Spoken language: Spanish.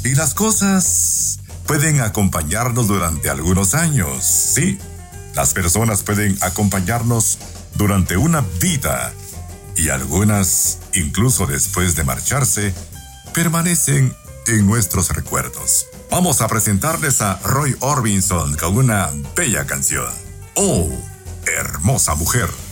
Y las cosas pueden acompañarnos durante algunos años, sí. Las personas pueden acompañarnos durante una vida y algunas, incluso después de marcharse, permanecen en nuestros recuerdos. Vamos a presentarles a Roy Orbison con una bella canción. Oh, hermosa mujer.